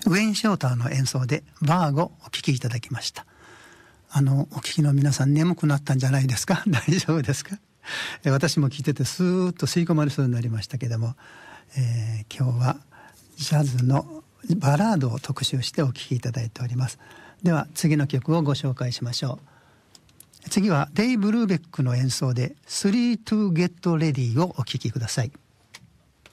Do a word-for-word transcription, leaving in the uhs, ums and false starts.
ウェイン・ショーターの演奏でバーゴお聴きいただきました。あのお聴きの皆さん、眠くなったんじゃないですか？大丈夫ですか？私も聴いててスーッと吸い込まれそうになりましたけども、えー、今日はジャズのバラードを特集してお聴きいただいております。では次の曲をご紹介しましょう。次はデイ・ブルーベックの演奏でスリー to Get Ready をお聴きください。